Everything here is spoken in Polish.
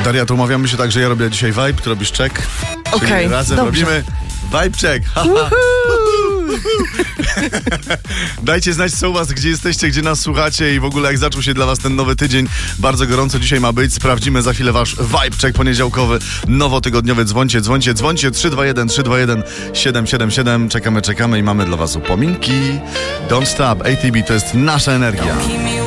Daria, to umawiamy się tak, że ja robię dzisiaj vibe, ty robisz check. Okej, razem dobrze. robimy vibe check. Dajcie znać, co u was, gdzie jesteście, gdzie nas słuchacie i w ogóle jak zaczął się dla was ten nowy tydzień. Bardzo gorąco dzisiaj ma być. Sprawdzimy za chwilę wasz vibe check poniedziałkowy, nowotygodniowy. Dzwońcie 321 321 777. Czekamy i mamy dla was upominki. Don't stop, ATB to jest nasza energia.